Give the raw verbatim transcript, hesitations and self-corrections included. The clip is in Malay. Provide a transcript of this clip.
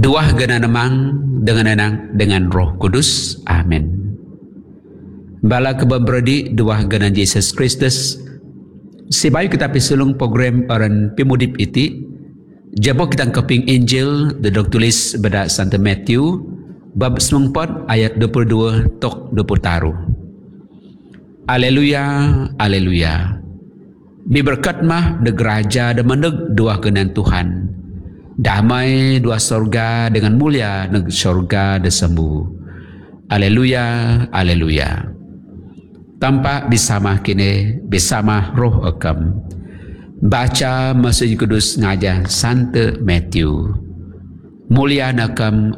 Dua gana namang dengan enang dengan Roh Kudus. Amin. Bala kebabradi dua gana Yesus Kristus. Sibayu kita pisulung program orang pemudip iti. Jabo kita keping Injil dedok tulis pada Santo Matthew bab sembilan ayat dua puluh dua tok dua puluh taru. Aleluya, aleluya. Biberkat mah de geraja de mendeg dua genan Tuhan. Damai dua sorga dengan mulia neg sorga de sembuh. Aleluya, aleluya. Tanpa bersama kini bersama roh akam. Baca Masjid Kudus ngajar Santo Matthew. Mulia nakam